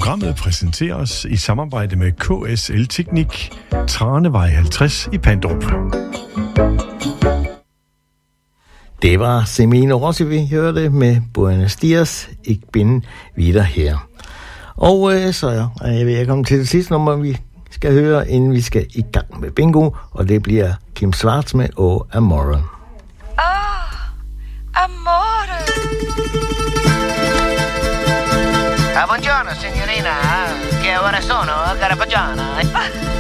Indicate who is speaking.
Speaker 1: Programmet præsenteres i samarbejde med KSL Teknik, Tranevej 50 i Pandrup.
Speaker 2: Det var Semino Rossi, vi hørte med Buenos Dias, Ich bin wieder her. Og så er jeg ved at komme til det sidste nummer, vi skal høre, inden vi skal i gang med bingo, og det bliver Kim Schwarz med O Amore.
Speaker 3: Amore.
Speaker 4: Buongiorno signorina, che ore sono, cara Paggiana?